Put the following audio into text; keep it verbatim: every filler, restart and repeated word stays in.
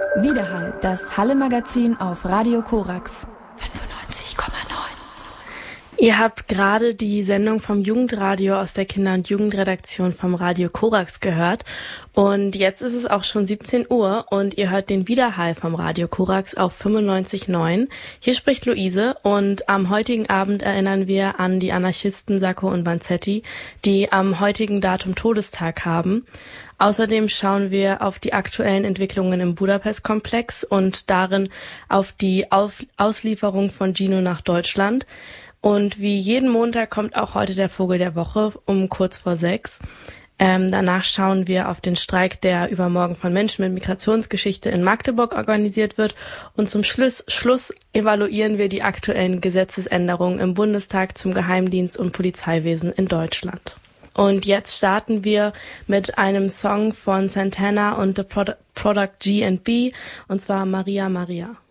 Widerhall, das Halle-Magazin auf Radio Korax fünfundneunzig Komma neun. Ihr habt gerade die Sendung vom Jugendradio aus der Kinder- und Jugendredaktion vom Radio Korax gehört. Und jetzt ist es auch schon siebzehn Uhr und ihr hört den Widerhall vom Radio Korax auf fünfundneunzig Komma neun. Hier spricht Luise und am heutigen Abend erinnern wir an die Anarchisten Sacco und Vanzetti, die am heutigen Datum Todestag haben. Außerdem schauen wir auf die aktuellen Entwicklungen im Budapest-Komplex und darin auf die auf- Auslieferung von Gino nach Deutschland. Und wie jeden Montag kommt auch heute der Vogel der Woche um kurz vor sechs. Ähm, danach schauen wir auf den Streik, der übermorgen von Menschen mit Migrationsgeschichte in Magdeburg organisiert wird. Und zum Schluss, Schluss evaluieren wir die aktuellen Gesetzesänderungen im Bundestag zum Geheimdienst und Polizeiwesen in Deutschland. Und jetzt starten wir mit einem Song von Santana und The Product G and B, und zwar Maria Maria.